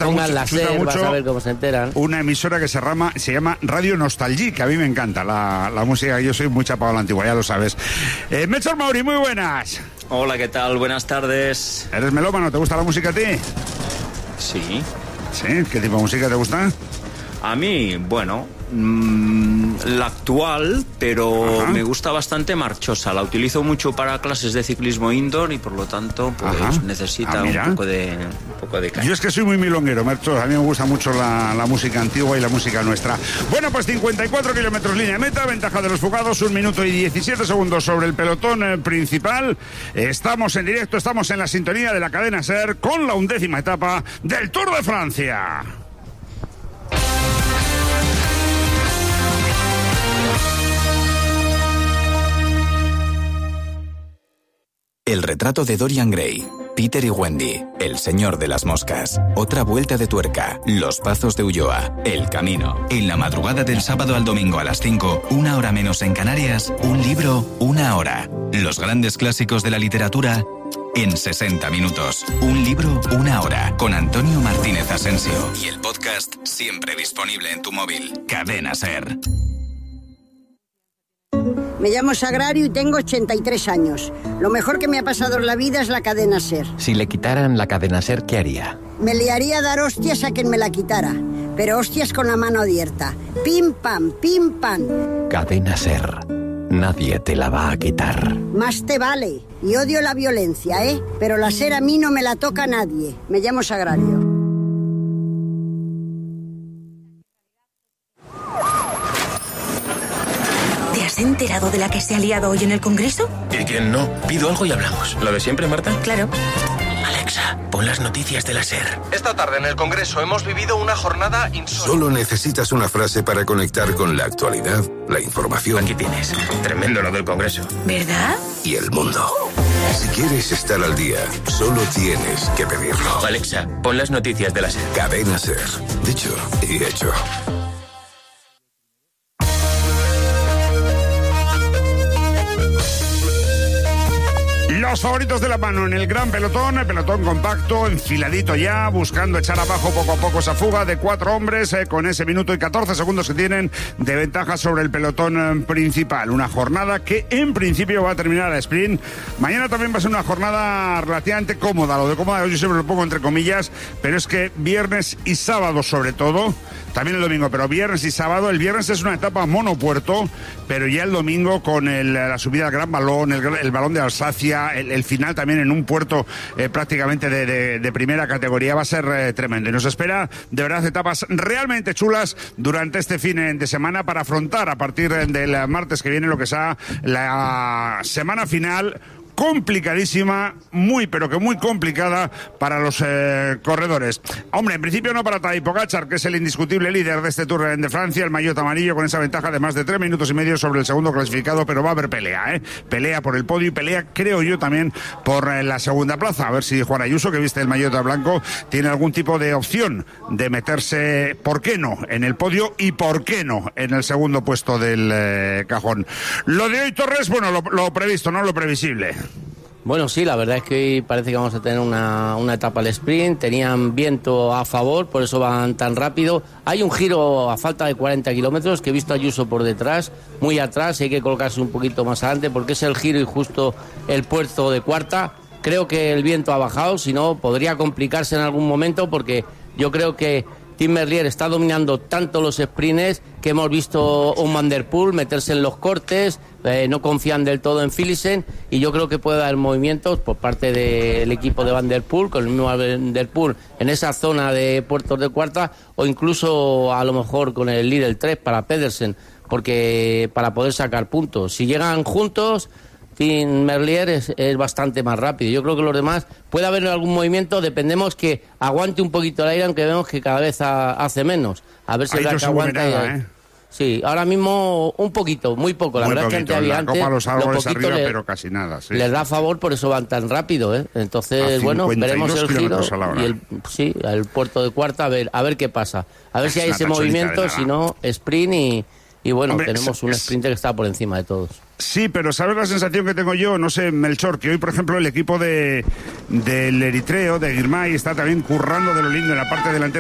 pongan la SER, vas a ver cómo se enteran. Una emisora que se llama Radio Nostalgie, que a mí me encanta la música. Yo soy muy chapado a la antigua, ya lo sabes. Melchor Mauri, muy buenas. Hola, ¿qué tal? Buenas tardes. ¿Eres melómano? ¿Te gusta la música a ti? Sí. ¿Sí? ¿Qué tipo de música te gusta? A mí, bueno, la actual, pero me gusta bastante marchosa. La utilizo mucho para clases de ciclismo indoor y por lo tanto pues necesita un poco de caña. Yo es que soy muy milonguero, Mercho. A mí me gusta mucho la música antigua y la música nuestra. Bueno, pues 54 kilómetros línea de meta, ventaja de los fugados, 1 minuto y 17 segundos sobre el pelotón principal. Estamos en directo, estamos en la sintonía de la cadena SER con la 11ª etapa del Tour de Francia. El retrato de Dorian Gray, Peter y Wendy, El señor de las moscas, Otra vuelta de tuerca, Los pazos de Ulloa, El camino. En la madrugada del sábado al domingo a las 5, 1 hora menos en Canarias, un libro, 1 hora. Los grandes clásicos de la literatura en 60 minutos. Un libro, 1 hora. Con Antonio Martínez Asensio. Y el podcast siempre disponible en tu móvil. Cadena SER. Me llamo Sagrario y tengo 83 años. Lo mejor que me ha pasado en la vida es la cadena SER. Si le quitaran la cadena SER, ¿qué haría? Me liaría a dar hostias a quien me la quitara. Pero hostias con la mano abierta. Pim, pam, pim, pam. Cadena SER. Nadie te la va a quitar. Más te vale. Y odio la violencia, ¿eh? Pero la SER a mí no me la toca nadie. Me llamo Sagrario. ¿Te has enterado de la que se ha liado hoy en el Congreso? ¿Y quién no? Pido algo y hablamos. ¿Lo de siempre, Marta? Claro. Alexa, pon las noticias de la SER. Esta tarde en el Congreso hemos vivido una jornada insólita. Solo necesitas una frase para conectar con la actualidad, la información. Aquí tienes. Tremendo lo del Congreso. ¿Verdad? Y el mundo. Si quieres estar al día, solo tienes que pedirlo. Alexa, pon las noticias de la SER. Cadena SER. Dicho y hecho. Los favoritos de la mano en el gran pelotón, el pelotón compacto, enfiladito ya, buscando echar abajo poco a poco esa fuga de 4 hombres con ese minuto y 14 segundos que tienen de ventaja sobre el pelotón principal. Una jornada que en principio va a terminar a sprint. Mañana también va a ser una jornada relativamente cómoda. Lo de cómoda yo siempre lo pongo entre comillas, pero es que viernes y sábado sobre todo, también el domingo, pero viernes y sábado. El viernes es una etapa monopuerto, pero ya el domingo con la subida al Gran Balón, el Balón de Alsacia, el final también en un puerto prácticamente de primera categoría va a ser tremendo. Y nos espera de verdad etapas realmente chulas durante este fin de semana para afrontar a partir del martes que viene lo que sea la semana final. Complicadísima, pero que muy complicada para los corredores. Hombre, en principio no para Tadej Pogačar, que es el indiscutible líder de este Tour de Francia, el maillot amarillo con esa ventaja de más de 3 minutos y medio sobre el segundo clasificado, pero va a haber pelea, pelea por el podio y pelea, creo yo, también por la segunda plaza. A ver si Juan Ayuso, que viste el maillot blanco, tiene algún tipo de opción de meterse, ¿por qué no?, en el podio y ¿por qué no?, en el segundo puesto del cajón. Lo de hoy, Torres, bueno, lo previsto, no lo previsible. Bueno, sí, la verdad es que hoy parece que vamos a tener una etapa al sprint. Tenían viento a favor, por eso van tan rápido. Hay un giro a falta de 40 kilómetros que he visto a Ayuso por detrás, muy atrás, y hay que colocarse un poquito más adelante porque es el giro y justo el puerto de cuarta. Creo que el viento ha bajado, si no podría complicarse en algún momento porque yo creo que Tim Merlier está dominando tanto los sprints que hemos visto un Van der Poel meterse en los cortes, no confían del todo en Philipsen y yo creo que puede haber movimientos por parte del equipo de Van der Poel, con el mismo Van der Poel en esa zona de puertos de cuarta o incluso a lo mejor con el líder 3 para Pedersen, porque para poder sacar puntos. Si llegan juntos, Tim Merlier es bastante más rápido. Yo creo que los demás puede haber algún movimiento, dependemos que aguante un poquito el aire, aunque vemos que cada vez hace menos. A ver si es que aguanta. Nada, Sí, ahora mismo un poquito, muy poco. La verdad es que antes había antes los árboles arriba, pero casi nada. Sí. Les da favor, por eso van tan rápido, Entonces, bueno, veremos el giro y el puerto de cuarta, a ver qué pasa. A ver si hay ese movimiento, si no, sprint y bueno, hombre, tenemos un sprinter que está por encima de todos. Sí, pero ¿sabes la sensación que tengo yo? No sé, Melchor, que hoy, por ejemplo, el equipo del eritreo, de Girmay, está también currando de lo lindo en la parte delantera.